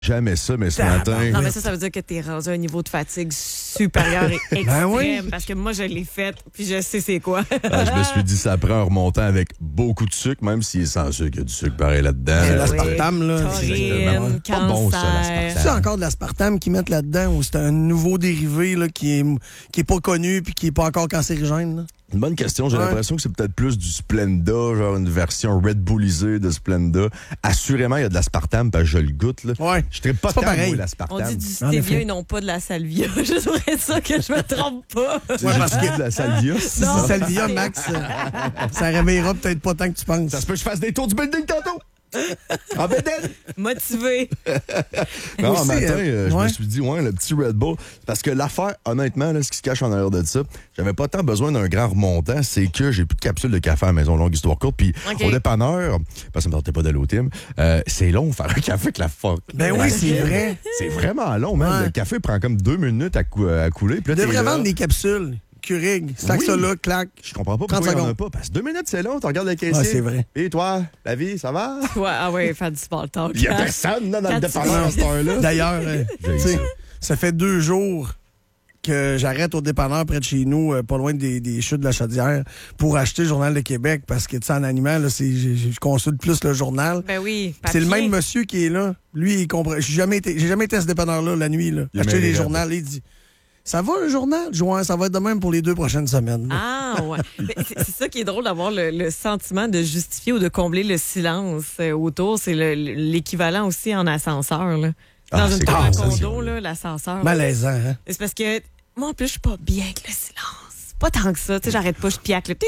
Jamais ça, mais ce matin... Non, mais ça veut dire que t'es rendu à un niveau de fatigue supérieur et extrême. oui. Parce que moi, je l'ai fait, puis je sais c'est quoi. Je me suis dit, ça prend un remontant avec beaucoup de sucre, même s'il est sans sucre. Il y a du sucre pareil là-dedans. C'est l'aspartame, là. Taurine, Pas bon, ça, l'aspartame. C'est encore de l'aspartame qu'ils mettent là-dedans ou c'est un nouveau dérivé là, qui est pas connu puis qui est pas encore cancérigène? Là? Une bonne question. J'ai l'impression que c'est peut-être plus du Splenda, genre une version Red Bullisée de Splenda. Assurément, il y a de l'aspartame, parce que je le goûte. Là. Ouais. Je ne pas pas tant pareil. l'aspartame. On dit du stevia et non pas de la salvia. Je saurais ça que je me trompe pas. Ouais, parce que de la salvia. Si Non, c'est salvia, Max, ça réveillera peut-être pas tant que tu penses. Ça se peut que je fasse des tours du building tantôt. En bédaine. Motivé. Non, Aussi, matin, je me ouais. suis dit, le petit Red Bull. Parce que l'affaire, honnêtement, là, ce qui se cache en arrière de ça, j'avais pas tant besoin d'un grand remontant, c'est que j'ai plus de capsules de café à la maison, longue histoire courte. Puis au dépanneur, parce que ça me tentait pas d'aller au Tim, c'est long faire un café avec la fuck. Ben oui, c'est vrai. C'est vraiment long, man. Ouais. Le café prend comme 2 minutes à couler. Puis là, Tu devrais t'es là. vendre des capsules. Keurig, sac Oui. ça là, clac. Je comprends pas 30 pourquoi il n'y en a secondes. pas. Parce que 2 minutes, c'est long. Tu regardes le caissier. Ouais, c'est vrai. Et toi, la vie, ça va? Ouais, faire du small talk. Il y a personne là, dans le Quand tu dépanneur à cette heure-là. D'ailleurs, J'ai tu sais, ça. ça fait 2 jours que j'arrête au dépanneur près de chez nous, pas loin des chutes de la Chaudière, pour acheter le Journal de Québec, parce que, tu sais, en animal, là, je consulte plus le journal. Ben oui. C'est le papier. même monsieur qui est là. Lui, il comprend. J'ai jamais été à ce dépanneur-là la nuit, là. Il a Acheter mêlé des raide. journaux. Il dit, ça va, le journal? Je dis, ouais, ça va être de même pour les 2 prochaines semaines. là. Ah, ouais. Mais c'est ça qui est drôle d'avoir le sentiment de justifier ou de combler le silence autour. C'est l'équivalent aussi en ascenseur, là. Dans une c'est tour à clair, ça, condo, là, l'ascenseur. Malaisant, hein? C'est parce que moi, en plus, je suis pas bien avec le silence. Pas tant que ça. Tu sais, j'arrête pas, je piaque. Là.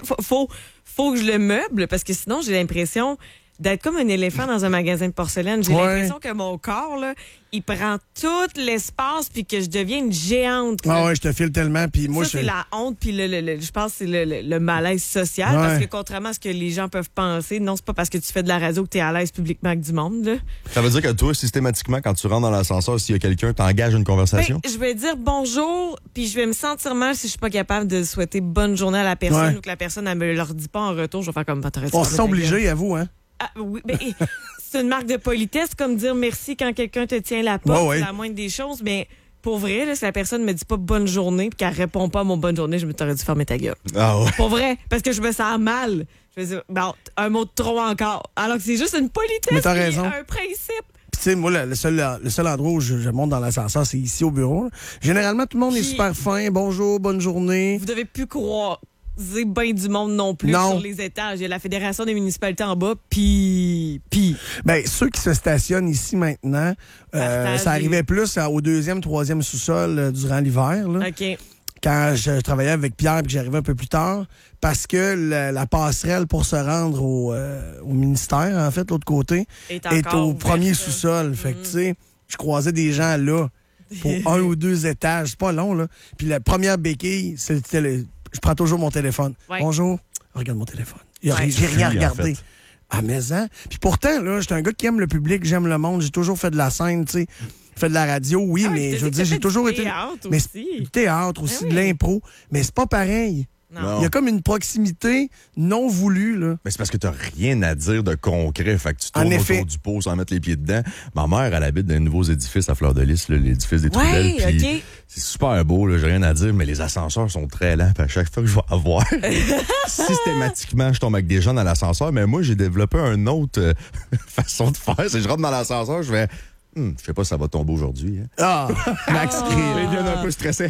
Faut que je le meuble parce que sinon, j'ai l'impression d'être comme un éléphant dans un magasin de porcelaine. J'ai l'impression que mon corps, là, il prend tout l'espace puis que je deviens une géante. là. Ah ouais, je te file tellement. Puis moi, Ça, c'est la honte, puis je pense que c'est le malaise social, Ouais. parce que contrairement à ce que les gens peuvent penser, non, c'est pas parce que tu fais de la radio que tu es à l'aise publiquement avec du monde. Là. Ça veut dire que toi, systématiquement, quand tu rentres dans l'ascenseur, s'il y a quelqu'un, t'engages une conversation? Ben, je vais dire bonjour, puis je vais me sentir mal si je suis pas capable de souhaiter bonne journée à la personne Ouais. ou que la personne elle me leur dit pas en retour. Je vais faire comme t'aurais dû on fermer se ta sent gueule. obligé, à vous, hein? Ah, oui, ben, c'est une marque de politesse, comme dire merci quand quelqu'un te tient la porte, Ouais, ouais. c'est la moindre des choses, mais pour vrai, là, si la personne me dit pas bonne journée puis qu'elle répond pas à mon bonne journée, je me t'aurais dû fermer ta gueule. Ah ouais. Pour vrai, parce que je me sens mal. Je vais dire, bon, un mot de trop encore. Alors que c'est juste une politesse, Mais t'as puis raison. un principe. Puis, tu sais, moi, le seul endroit où je monte dans l'ascenseur, c'est ici au bureau. là. Généralement, tout le monde est Puis- super fin. Bonjour, bonne journée. Vous devez plus croiser bien du monde non plus Non. sur les étages. Il y a la Fédération des municipalités en bas, puis... Ben, ceux qui se stationnent ici maintenant, Partagez. ça arrivait plus au 2e, 3e sous-sol durant l'hiver. là. OK. Quand je travaillais avec Pierre et que j'arrivais un peu plus tard, parce que la passerelle pour se rendre au ministère, en fait, l'autre côté, Est est encore au ouverte. premier sous-sol. Fait que, tu sais, je croisais des gens là pour 1 ou 2 étages. C'est pas long, là. Puis la première béquille, je prends toujours mon téléphone. Ouais. Bonjour. Regarde mon téléphone. J'ai Ouais. rien En regardé. fait. Ah, mais hein? Puis pourtant, là, j'étais un gars qui aime le public, j'aime le monde. J'ai toujours fait de la scène, tu sais. Fait de la radio, oui, Ah, mais tu je veux sais dire, que j'ai t'as toujours du été. théâtre Mais aussi. du théâtre aussi, Ben de oui. l'impro. Mais c'est pas pareil. Non. Il y a comme une proximité non voulue, là. Mais c'est parce que t'as rien à dire de concret. Fait que tu tournes En effet. autour du pot sans mettre les pieds dedans. Ma mère, elle habite dans les nouveaux édifices à Fleur-de-Lys, là, l'édifice des Trudel. Ouais, Puis OK. c'est super beau, là, j'ai rien à dire, mais les ascenseurs sont très lents. Puis à chaque fois que je vais avoir, systématiquement, je tombe avec des gens dans l'ascenseur. Mais moi, j'ai développé une autre façon de faire. C'est que je rentre dans l'ascenseur, je vais... je sais pas si ça va tomber aujourd'hui. Hein. Ah, Max crie. Ils viennent un peu stressés.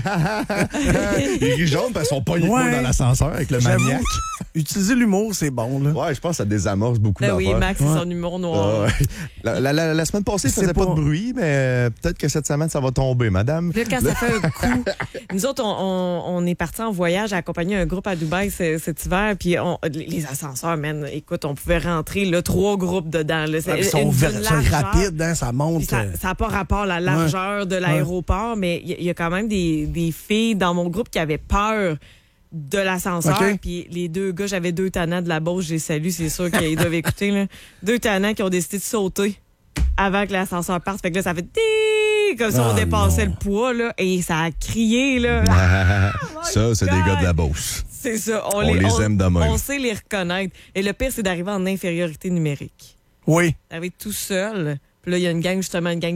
Ils rient jaune parce qu'ils sont pas uniquement Ouais. dans l'ascenseur avec le J'avoue, maniaque. utiliser l'humour, c'est bon, là. Ouais, je pense que ça désamorce beaucoup Ben oui, d'affaires. Max, c'est son humour noir. Ah ouais. La semaine passée, ça C'est faisait pas pas- de bruit, mais peut-être que cette semaine, ça va tomber, madame. Puis là, quand ça fait un coup, nous autres, on est partis en voyage à accompagner un groupe à Dubaï cet hiver, puis les ascenseurs, man, écoute, on pouvait rentrer là, 3 groupes dedans. Là. Ils sont d'une largeur. rapides, hein, ça monte. Puis ça n'a pas rapport à la largeur de l'aéroport, mais il y a quand même des filles dans mon groupe qui avaient peur de l'ascenseur. OK. Puis les 2 gars, j'avais 2 tannants de la Beauce, je les salue, c'est sûr qu'ils doivent écouter. Là. 2 tannants qui ont décidé de sauter avant que l'ascenseur parte. Fait que là, ça fait ti comme si on Ah, dépassait non. le poids, là, et ça a crié, là. Ça, c'est des God. gars de la Beauce. C'est ça. On les aime de même. On sait les reconnaître. Et le pire, c'est d'arriver en infériorité numérique. Oui. D'arriver tout seul. Puis là, il y a une gang, justement, une gang